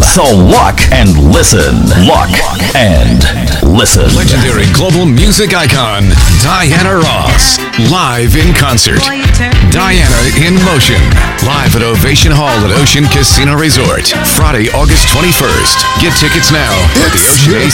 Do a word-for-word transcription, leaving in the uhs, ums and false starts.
So lock and listen. Lock and listen. Legendary global music icon, Diana Ross. Live in concert. Diana in Motion. Live at Ovation Hall at Ocean Casino Resort. Friday, August twenty-first. Get tickets now at the Ocean